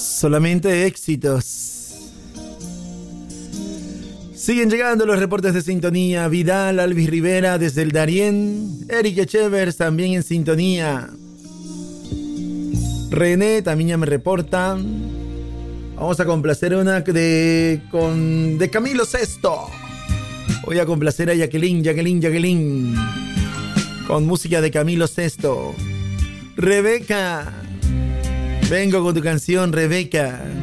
Solamente éxitos. Siguen llegando los reportes de sintonía. Vidal, Alvis Rivera desde el Darién. Eric Echevers también en sintonía. René también ya me reporta. Vamos a complacer una de Camilo Sesto. Voy a complacer a Jacqueline. Con música de Camilo Sesto. Rebeca. Vengo con tu canción, Rebeca.